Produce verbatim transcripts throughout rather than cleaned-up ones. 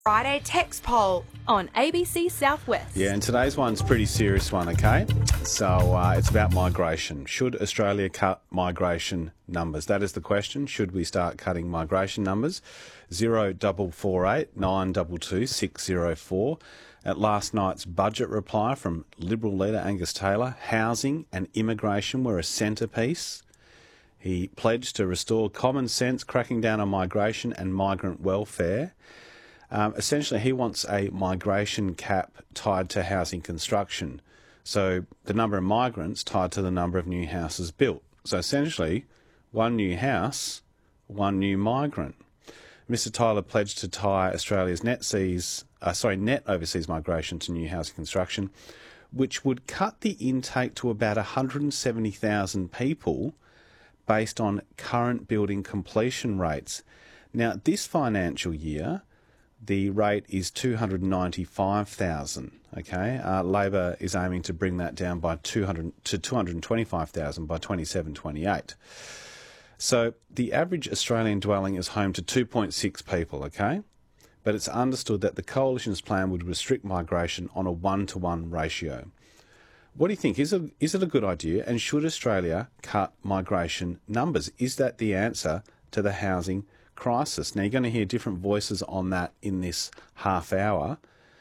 Friday text poll on A B C Southwest. Yeah, and today's one's a pretty serious one, okay? So uh, it's about migration. Should Australia cut migration numbers? That is the question. Should we start cutting migration numbers? Zero double four eight nine double two six zero four. At last night's budget reply from Liberal leader Angus Taylor, housing and immigration were a centrepiece. He pledged to restore common sense, cracking down on migration and migrant welfare. Um, essentially, he wants a migration cap tied to housing construction. So the number of migrants tied to the number of new houses built. So essentially, one new house, one new migrant. Mister Tyler pledged to tie Australia's net seas, uh, sorry, net overseas migration to new housing construction, which would cut the intake to about one hundred seventy thousand people based on current building completion rates. Now, this financial year, the rate is two hundred ninety-five thousand. Okay, uh, Labor is aiming to bring that down by two hundred to two hundred twenty-five thousand by twenty-seven twenty-eight. So the average Australian dwelling is home to two point six people. Okay, but it's understood that the Coalition's plan would restrict migration on a one-to-one ratio. What do you think? Is it is it a good idea? And should Australia cut migration numbers? Is that the answer to the housing crisis? Now, you're going to hear different voices on that in this half hour.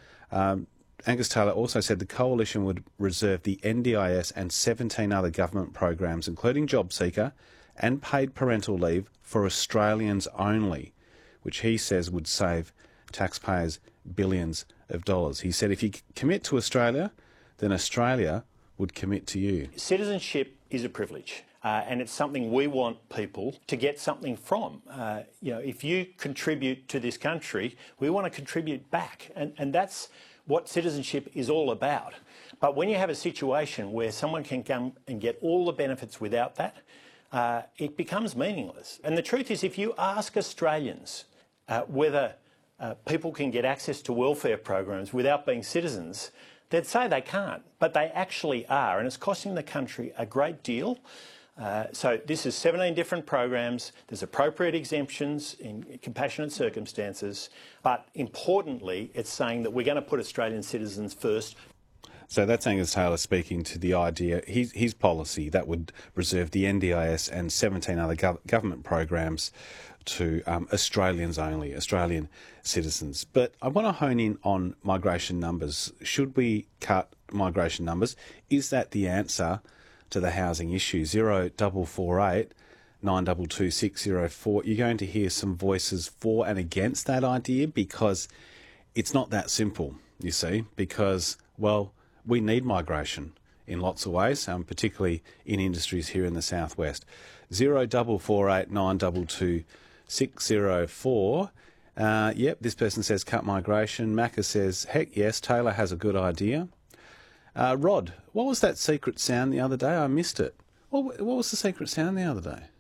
Um, Angus Taylor also said the Coalition would reserve the N D I S and seventeen other government programs, including JobSeeker and paid parental leave, for Australians only, which he says would save taxpayers billions of dollars. He said if you commit to Australia, then Australia would commit to you. Citizenship is a privilege. Uh, and it's something we want people to get something from. Uh, you know, if you contribute to this country, we want to contribute back. And, and that's what citizenship is all about. But when you have a situation where someone can come and get all the benefits without that, uh, it becomes meaningless. And the truth is, if you ask Australians uh, whether uh, people can get access to welfare programs without being citizens, they'd say they can't, but they actually are, and it's costing the country a great deal. Uh, so this is seventeen different programs. There's appropriate exemptions in compassionate circumstances, but importantly, it's saying that we're going to put Australian citizens first. So that's Angus Taylor speaking to the idea, his, his policy that would reserve the N D I S and seventeen other gov- government programs to um, Australians only, Australian citizens. But I want to hone in on migration numbers. Should we cut migration numbers? Is that the answer to the housing issue? Zero double four eight nine double two six zero four. You're going to hear some voices for and against that idea, because it's not that simple, you see, because, well, we need migration in lots of ways, um, particularly in industries here in the southwest. Zero double four eight nine double two six zero four. Uh, yep, this person says cut migration. Macca says, heck yes, Taylor has a good idea. Uh, Rod, what was that secret sound the other day? I missed it. What, what was the secret sound the other day?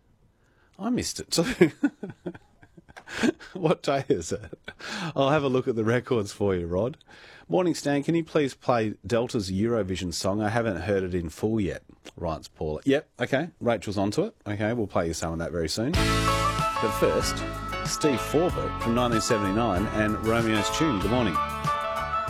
I missed it too. What day is it? I'll have a look at the records for you, Rod. Morning, Stan. Can you please play Delta's Eurovision song? I haven't heard it in full yet, writes Paula. Yep, okay. Rachel's onto it. Okay, we'll play you some of that very soon. But first, Steve Forbert from nineteen seventy-nine and Romeo's Tune. Good morning.